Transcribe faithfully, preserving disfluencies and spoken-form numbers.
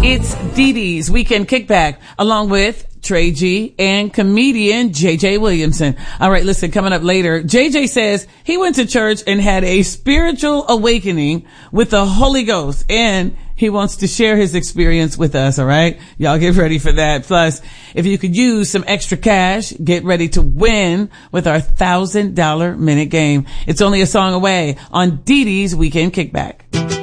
It's Dee Dee's Weekend Kickback, along with Trey G and comedian J J Williamson. All right, listen, coming up later, J J says he went to church and had a spiritual awakening with the Holy Ghost, and he wants to share his experience with us, all right? Y'all get ready for that. Plus, if you could use some extra cash, get ready to win with our one thousand dollars minute game. It's only a song away on Dee Dee's Weekend Kickback.